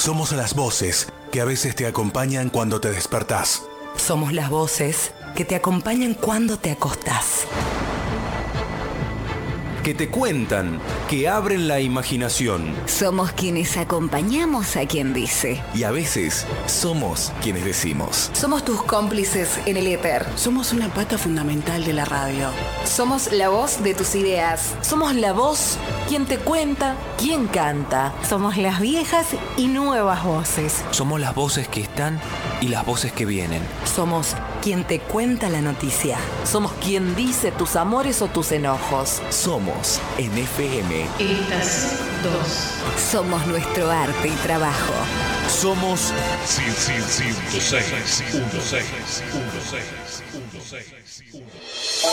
Somos las voces que a veces te acompañan cuando te despertás. Somos las voces que te acompañan cuando te acostás. Que te cuentan, que abren la imaginación. Somos quienes acompañamos a quien dice. Y a veces somos quienes decimos. Somos tus cómplices en el éter. Somos una pata fundamental de la radio. Somos la voz de tus ideas. Somos la voz, quien te cuenta, quien canta. Somos las viejas y nuevas voces. Somos las voces que están y las voces que vienen. Somos quien te cuenta la noticia. Somos quien dice tus amores o tus enojos. Somos NFM. Estación 2. Somos nuestro arte y trabajo. Somos 106.1.